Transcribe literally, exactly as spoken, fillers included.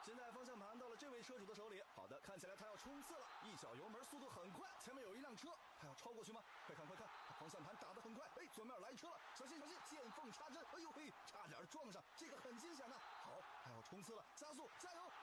现在方向盘到了这位车主的手里，好的，看起来他要冲刺了，一脚油门，速度很快，前面有一辆车，他要超过去吗？快看快看，方向盘打得很快，哎，左面来车了，小心小心，见缝插针，哎呦嘿，差点撞上，这个很惊险呐、啊。好，他要冲刺了，加速，加油，